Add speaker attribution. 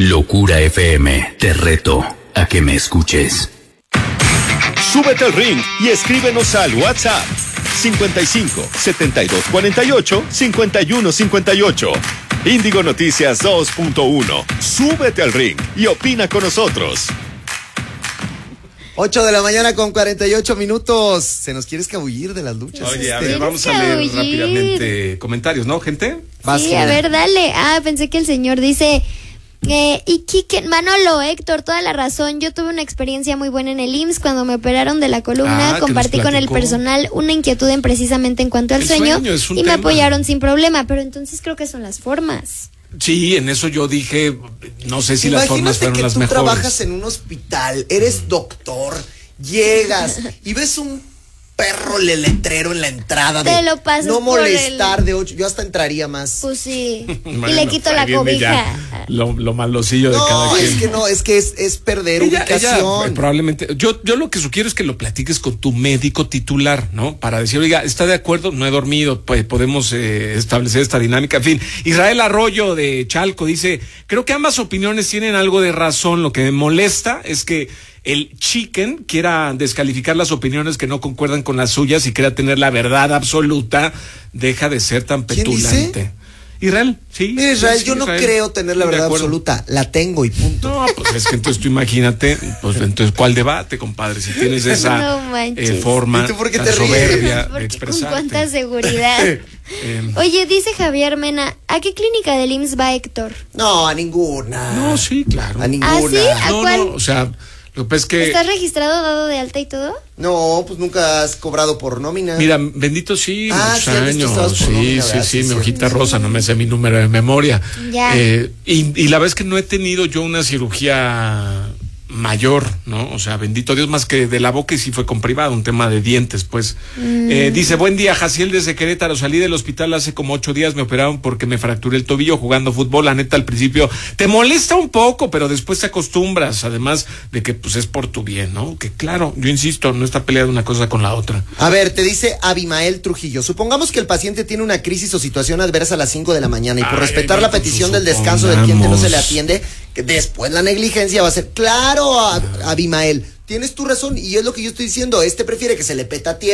Speaker 1: Locura FM, te reto a que me escuches.
Speaker 2: Súbete al ring y escríbenos al WhatsApp 55 72 48 51 58. Índigo Noticias 2.1. Súbete al ring y opina con nosotros.
Speaker 3: 8 de la mañana con 48 minutos. Se nos quiere escabullir de las luchas.
Speaker 4: Oye, a ver, vamos a leer rápidamente comentarios, ¿no, gente?
Speaker 5: Sí, a ver, dale. Pensé que el señor dice... y Kike, Manolo, Héctor, toda la razón. Yo tuve una experiencia muy buena en el IMSS cuando me operaron de la columna. Compartí con el personal una inquietud precisamente en cuanto al sueño y me apoyaron sin problema. Pero entonces creo que son las formas.
Speaker 4: Sí, en eso yo dije, no sé si las formas fueron las mejores.
Speaker 3: Imagínate que tú trabajas en un hospital, eres doctor, llegas y ves un perro letrero en la entrada de no molestar de 8, yo hasta entraría más.
Speaker 5: Pues sí. Bueno, y le quito la cobija.
Speaker 4: Lo malosillo de cada quien.
Speaker 3: Es que es perder ubicación.
Speaker 4: Probablemente. Yo lo que sugiero es que lo platiques con tu médico titular, ¿no? Para decir, oiga, ¿está de acuerdo? No he dormido, pues podemos establecer esta dinámica. En fin, Israel Arroyo de Chalco dice, creo que ambas opiniones tienen algo de razón. Lo que me molesta es que el chicken quiera descalificar las opiniones que no concuerdan con las suyas y quiera tener la verdad absoluta. Deja de ser tan petulante.
Speaker 3: ¿Quién dice?
Speaker 4: Israel, sí.
Speaker 3: Mira, Israel, yo no creo tener la verdad absoluta, la tengo y punto.
Speaker 4: No, pues es que entonces tú imagínate, pues entonces ¿cuál debate, compadre? Si tienes esa forma tan soberbia de expresarte.
Speaker 5: Con cuánta seguridad. Oye, dice Javier Mena, ¿a qué clínica del IMSS va Héctor?
Speaker 3: No, a ninguna.
Speaker 4: No, sí, claro.
Speaker 3: A ninguna.
Speaker 5: ¿Ah, sí? ¿A cuál?
Speaker 4: No, o sea... Lo que pasa es que...
Speaker 5: ¿Estás registrado, dado de alta y todo?
Speaker 3: No, pues nunca has cobrado por nómina.
Speaker 4: Mira, bendito sí, muchos años. Sí, mi hojita rosa, no me sé mi número de memoria.
Speaker 5: Ya.
Speaker 4: Y la verdad es que no he tenido yo una cirugía mayor, ¿no? O sea, bendito Dios, más que de la boca, y sí fue con privado, un tema de dientes, pues. Dice, buen día, Jaciel desde Querétaro, salí del hospital hace como 8 días, me operaron porque me fracturé el tobillo jugando fútbol. La neta, al principio te molesta un poco, pero después te acostumbras, además de que pues es por tu bien, ¿no? Que claro, yo insisto, no está peleada una cosa con la otra.
Speaker 3: A ver, te dice Abimael Trujillo, supongamos que el paciente tiene una crisis o situación adversa a las 5 de la mañana y por respetar la petición del descanso del cliente no se le atiende, que después la negligencia va a ser, claro, Abimael, tienes tu razón y es lo que yo estoy diciendo, prefiere que se le peta a tierra.